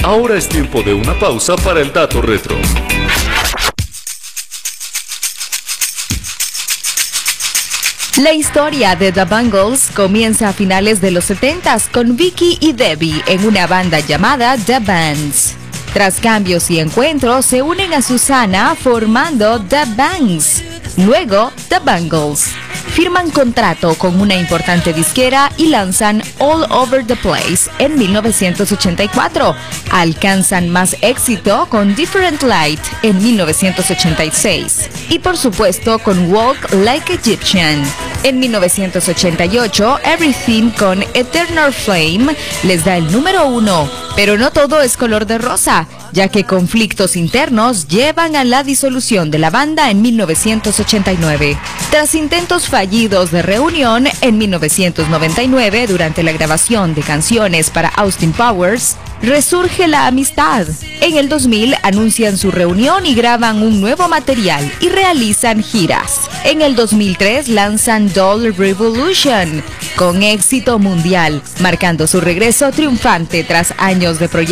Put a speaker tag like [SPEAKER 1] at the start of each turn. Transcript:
[SPEAKER 1] Ahora es tiempo de una pausa para el dato retro.
[SPEAKER 2] La historia de The Bangles comienza a finales de los 70s con Vicky y Debbie en una banda llamada The Bands. Tras cambios y encuentros, se unen a Susana formando The Bangs, luego The Bangles. Firman contrato con una importante disquera y lanzan All Over the Place en 1984. Alcanzan más éxito con Different Light en 1986 y por supuesto con Walk Like Egyptian. En 1988, Everything con Eternal Flame les da el número 1, pero no todo es color de rosa, ya que conflictos internos llevan a la disolución de la banda en 1989. Tras intentos fallidos de reunión, en 1999, durante la grabación de canciones para Austin Powers, resurge la amistad. En el 2000 anuncian su reunión y graban un nuevo material y realizan giras. En el 2003 lanzan Doll Revolution, con éxito mundial, marcando su regreso triunfante tras años de proyectos.